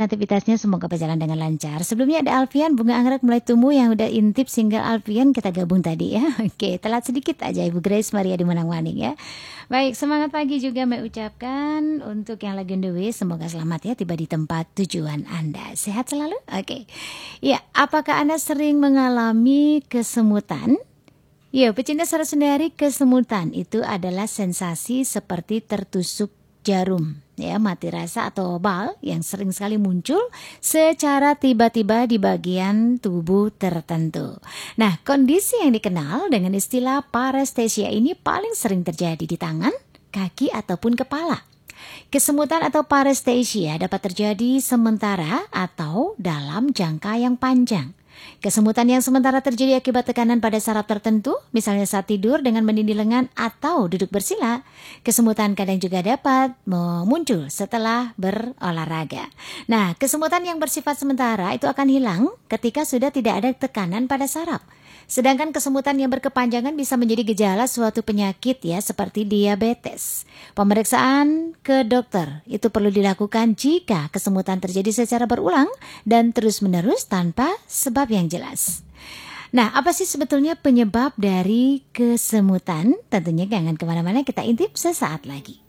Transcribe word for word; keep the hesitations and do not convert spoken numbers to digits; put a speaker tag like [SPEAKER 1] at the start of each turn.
[SPEAKER 1] aktivitasnya semoga berjalan dengan lancar. Sebelumnya ada Alfian, bunga anggrek mulai tumbuh yang udah intip single Alfian kita gabung tadi ya. Oke, telat sedikit aja Ibu Grace Maria di Manang-Maning ya. Baik, semangat pagi juga Mbak ucapkan untuk yang lagi on the way, semoga selamat ya tiba di tempat tujuan Anda. Sehat selalu? Oke. Ya, apakah Anda sering mengalami kesemutan? Ya, pecinta Sara Sundari, kesemutan itu adalah sensasi seperti tertusuk jarum, ya, mati rasa atau bal yang sering sekali muncul secara tiba-tiba di bagian tubuh tertentu. Nah, kondisi yang dikenal dengan istilah paresthesia ini paling sering terjadi di tangan, kaki ataupun kepala. Kesemutan atau paresthesia dapat terjadi sementara atau dalam jangka yang panjang. Kesemutan yang sementara terjadi akibat tekanan pada saraf tertentu, misalnya saat tidur dengan menindih lengan atau duduk bersila. Kesemutan kadang juga dapat muncul setelah berolahraga. Nah, kesemutan yang bersifat sementara itu akan hilang ketika sudah tidak ada tekanan pada saraf. Sedangkan kesemutan yang berkepanjangan bisa menjadi gejala suatu penyakit ya, seperti diabetes. Pemeriksaan ke dokter itu perlu dilakukan jika kesemutan terjadi secara berulang dan terus-menerus tanpa sebab yang jelas. Nah, apa sih sebetulnya penyebab dari kesemutan? Tentunya jangan kemana-mana, kita intip sesaat lagi.